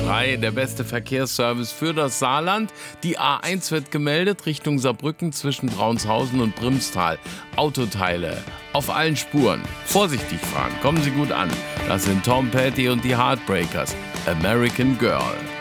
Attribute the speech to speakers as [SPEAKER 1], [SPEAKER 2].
[SPEAKER 1] 103, der beste Verkehrsservice für das Saarland. Die A1 wird gemeldet Richtung Saarbrücken zwischen Braunshausen und Brimstal. Autoteile auf allen Spuren. Vorsichtig fahren, kommen Sie gut an. Das sind Tom Petty und die Heartbreakers. American Girl.